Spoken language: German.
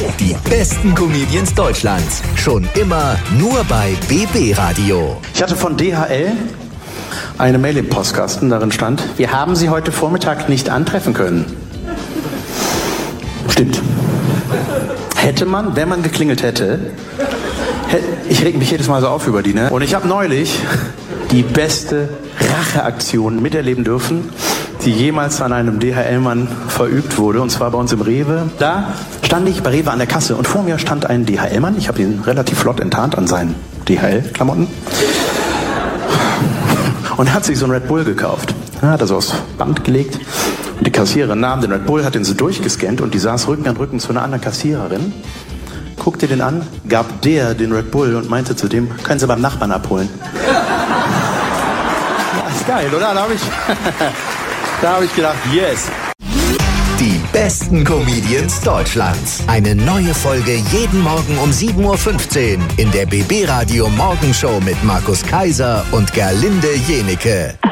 Die besten Comedians Deutschlands. Schon immer nur bei BB Radio. Ich hatte von DHL eine Mail im Postkasten, darin stand: Wir haben Sie heute Vormittag nicht antreffen können. Stimmt. Hätte man, wenn man geklingelt hätte. Ich reg mich jedes Mal so auf über die, ne? Und ich habe neulich die beste Racheaktion miterleben dürfen, die jemals an einem DHL-Mann verübt wurde, und zwar bei uns im Rewe. Da stand ich bei Rewe an der Kasse und vor mir stand ein DHL-Mann. Ich habe ihn relativ flott enttarnt an seinen DHL-Klamotten. Und er hat sich so einen Red Bull gekauft. Ja, hat er so aufs Band gelegt. Und die Kassiererin nahm den Red Bull, hat den so durchgescannt und die saß Rücken an Rücken zu einer anderen Kassiererin. Guckte den an, gab der den Red Bull und meinte zu dem: Können Sie beim Nachbarn abholen. Ja, ist geil, oder? Da hab ich gedacht, yes. Die besten Comedians Deutschlands. Eine neue Folge jeden Morgen um 7.15 Uhr in der BB Radio Morgenshow mit Markus Kaiser und Gerlinde Jenike.